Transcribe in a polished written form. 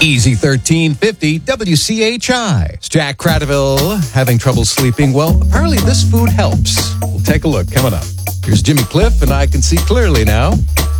Easy 1350 WCHI. It's Jack Cradaville having trouble sleeping. Well, apparently this food helps. We'll take a look coming up. Here's Jimmy Cliff, and I can see clearly now.